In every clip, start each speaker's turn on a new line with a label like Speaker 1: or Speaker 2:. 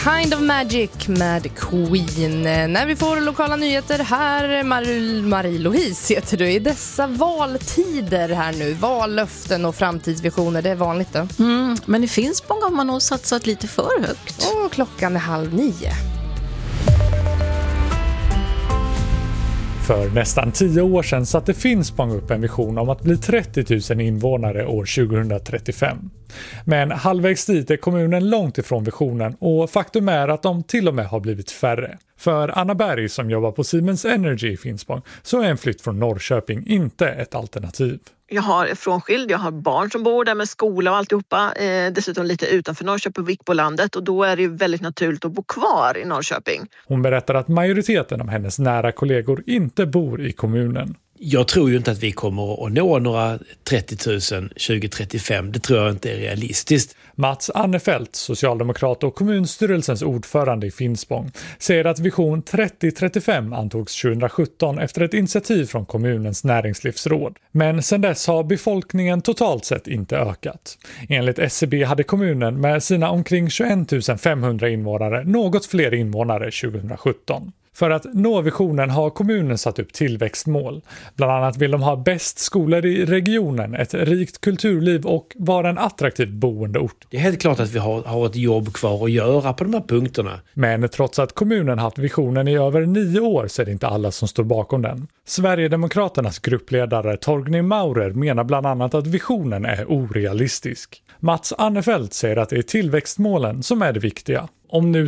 Speaker 1: Kind of Magic med Queen. När vi får lokala nyheter här, Marie-Louise heter du, i dessa valtider här nu. Vallöften och framtidsvisioner, det är vanligt då.
Speaker 2: Men i Finspång har man nog satsat lite för högt.
Speaker 1: Och klockan är 8:30.
Speaker 3: För nästan 10 år sedan satte Finspång upp en vision om att bli 30 000 invånare år 2035. Men halvvägs dit är kommunen långt ifrån visionen och faktum är att de till och med har blivit färre. För Anna Berg som jobbar på Siemens Energy i Finspång så är en flytt från Norrköping inte ett alternativ.
Speaker 4: Jag har frånskild, jag har barn som bor där med skola och alltihopa. Dessutom lite utanför Norrköping, Vikbolandet, och då är det ju väldigt naturligt att bo kvar i Norrköping.
Speaker 3: Hon berättar att majoriteten av hennes nära kollegor inte bor i kommunen.
Speaker 5: Jag tror ju inte att vi kommer att nå några 30 000 2035. Det tror jag inte är realistiskt.
Speaker 3: Mats Annefelt, socialdemokrat och kommunstyrelsens ordförande i Finspång, säger att vision 3035 antogs 2017 efter ett initiativ från kommunens näringslivsråd. Men sedan dess har befolkningen totalt sett inte ökat. Enligt SCB hade kommunen med sina omkring 21 500 invånare något fler invånare 2017. För att nå visionen har kommunen satt upp tillväxtmål. Bland annat vill de ha bäst skolor i regionen, ett rikt kulturliv och vara en attraktiv boendeort.
Speaker 5: Det är helt klart att vi har ett jobb kvar att göra på de här punkterna.
Speaker 3: Men trots att kommunen haft visionen i över 9 år så är det inte alla som står bakom den. Sverigedemokraternas gruppledare Torgny Maurer menar bland annat att visionen är orealistisk. Mats Annefelt säger att det är tillväxtmålen som är det viktiga. Om nu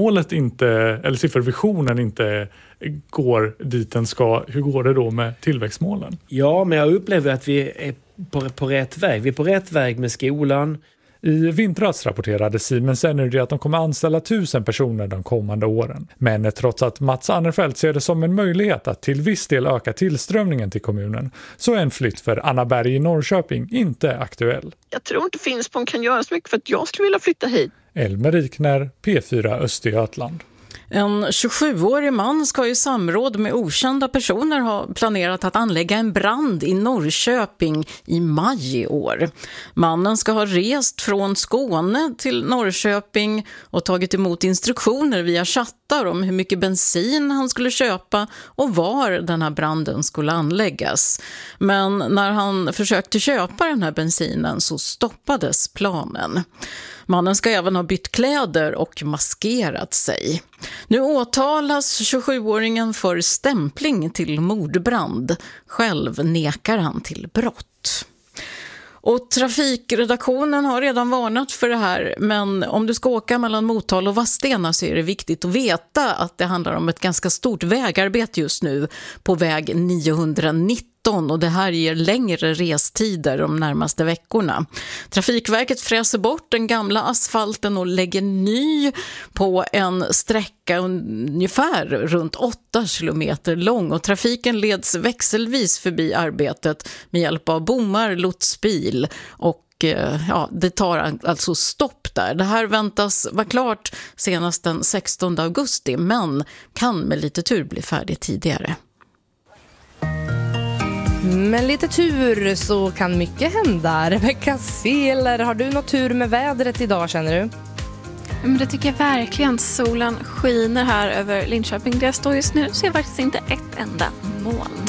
Speaker 3: siffervisionen inte går dit den ska, hur går det då med tillväxtmålen?
Speaker 5: Ja, men jag upplever att vi är på rätt väg. Vi är på rätt väg med skolan.
Speaker 3: I vintras rapporterade Siemens Energy att de kommer anställa 1000 personer de kommande åren. Men trots att Mats Annefelt ser det som en möjlighet att till viss del öka tillströmningen till kommunen så är en flytt för Anna Berg i Norrköping inte aktuell.
Speaker 4: Jag tror inte Finspång kan göra så mycket för att jag skulle vilja flytta hit.
Speaker 3: Elmer Rikner, P4 Östergötland.
Speaker 2: En 27-årig man ska i samråd med okända personer ha planerat att anlägga en brand i Norrköping i maj i år. Mannen ska ha rest från Skåne till Norrköping och tagit emot instruktioner via chattar om hur mycket bensin han skulle köpa och var den här branden skulle anläggas. Men när han försökte köpa den här bensinen så stoppades planen. Mannen ska även ha bytt kläder och maskerat sig. Nu åtalas 27-åringen för stämpling till mordbrand. Själv nekar han till brott. Och trafikredaktionen har redan varnat för det här, men om du ska åka mellan Motala och Vadstena så är det viktigt att veta att det handlar om ett ganska stort vägarbete just nu på väg 919. Och det här ger längre restider de närmaste veckorna. Trafikverket fräser bort den gamla asfalten och lägger ny på en sträcka ungefär runt 8 kilometer lång. Och trafiken leds växelvis förbi arbetet med hjälp av bommar, lotsbil och det tar alltså stopp där. Det här väntas vara klart senast den 16 augusti men kan med lite tur bli färdigt tidigare.
Speaker 1: Med lite tur så kan mycket hända. Rebecca Seeler, har du något tur med vädret idag känner du?
Speaker 6: Men det tycker jag verkligen. Solen skiner här över Linköping. Där jag står just nu ser jag faktiskt inte ett enda moln.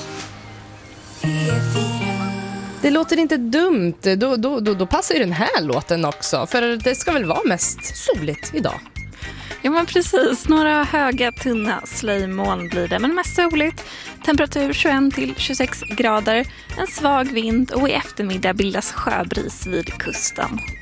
Speaker 1: Det låter inte dumt. Då passar ju den här låten också. För det ska väl vara mest soligt idag.
Speaker 6: Ja men precis, några höga tunna slöjmoln blir det, men mest soligt. Temperatur 21-26 grader, en svag vind och i eftermiddag bildas sjöbris vid kusten.